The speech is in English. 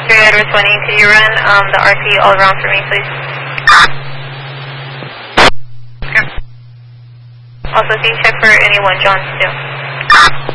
3 Edward 20, could you run the RP all around for me, please? Also, can you check for any 1 Johns too?